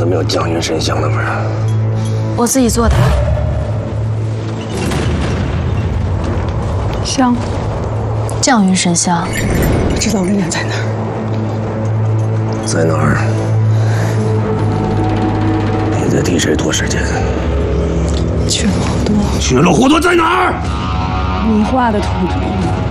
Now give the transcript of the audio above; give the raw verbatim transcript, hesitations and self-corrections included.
怎么有降云神香的味儿？ 我自己做的。 香， 降云神香。 我知道人家在哪儿。 在哪儿？你在替谁拖时间？ 去了好多。 去了好多在哪儿？ 你画的图图。